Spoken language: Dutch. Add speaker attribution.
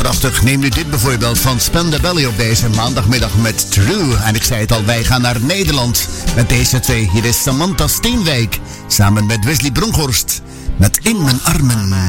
Speaker 1: prachtig. Neem nu dit bijvoorbeeld van Spandabelli op deze maandagmiddag met True. En ik zei het al, wij gaan naar Nederland met deze twee. Hier is Samantha Steenwijk samen met Wesley Bronkhorst met In Mijn Armen.